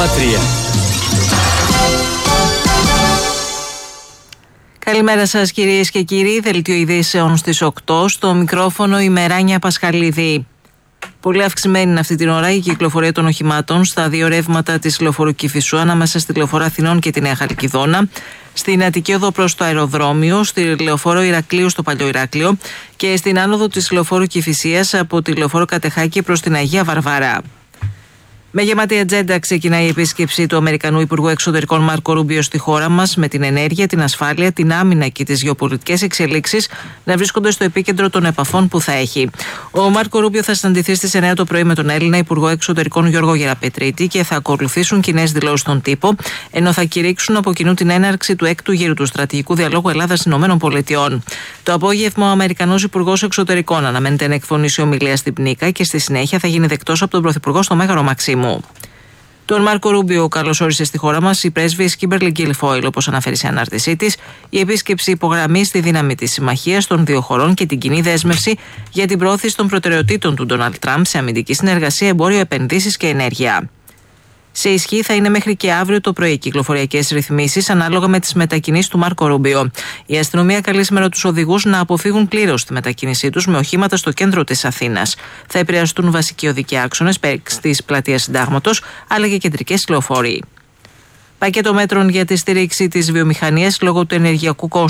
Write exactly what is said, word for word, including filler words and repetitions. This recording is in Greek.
κόμμα τρία. Καλημέρα σας κυρίες και κύριοι, δελτίο ειδήσεων στις οκτώ, στο μικρόφωνο η Μεράνια Πασχαλίδη. Πολύ αυξημένη είναι αυτή την ώρα η κυκλοφορία των οχημάτων στα δύο ρεύματα της λεωφορείου Κηφισού ανάμεσα στη λεωφόρο Αθηνών και τη Νέα Χαλκιδόνα, στην Αττική Οδό προς το αεροδρόμιο, στη λεωφόρο Ηρακλείου στο Παλιό Ηράκλειο και στην άνοδο της λεωφόρου Κηφισίας από τη λεωφόρο Κατεχάκη προς την Αγία Βαρβάρα. Με γεμάτη ατζέντα ξεκινάει η επίσκεψη του Αμερικανού Υπουργού Εξωτερικών Μάρκο Ρούμπιο στη χώρα μας, με την ενέργεια, την ασφάλεια, την άμυνα και τις γεωπολιτικές εξελίξεις να βρίσκονται στο επίκεντρο των επαφών που θα έχει. Ο Μάρκο Ρούμπιο θα συναντηθεί στις εννιά το πρωί με τον Έλληνα Υπουργό Εξωτερικών Γιώργο Γεραπετρίτη και θα ακολουθήσουν κοινές δηλώσεις στον τύπο, ενώ θα κηρύξουν από κοινού την έναρξη του έκτου γύρου του στρατηγικού διαλόγου Ελλάδα-ΗΠΑ. Το απόγευμα, ο Αμερικανός Υπουργός Εξωτερικών αναμένεται να εκφωνήσει ομιλία στην Πνίκα και στη συνέχεια θα γίνει δεκτός από τον Πρωθυπουργό στο Μέγαρο Μαξίμου. Τον Μάρκο Ρούμπιο καλωσόρισε στη χώρα μας η πρέσβης Κίμπερλι Γκίλφοιλ, όπως αναφέρει σε ανάρτησή της. Η επίσκεψη υπογραμμίζει τη δύναμη της συμμαχίας των δύο χωρών και την κοινή δέσμευση για την προώθηση των προτεραιοτήτων του Ντόναλντ Τραμπ σε αμυντική συνεργασία, εμπόριο, επενδύσεις και ενέργεια. Σε ισχύ θα είναι μέχρι και αύριο το πρωί κυκλοφοριακές ρυθμίσεις ανάλογα με τις μετακινήσεις του Μάρκο Ρούμπιο. Η αστυνομία καλεί σήμερα τους οδηγούς να αποφύγουν πλήρως τη μετακίνησή τους με οχήματα στο κέντρο της Αθήνας. Θα επηρεαστούν βασικοί οδικοί άξονες της πλατείας Συντάγματος αλλά και κεντρικές λεωφόροι. Πακέτο μέτρων για τη στήριξη της βιομηχανίας λόγω του ενεργειακού κόστους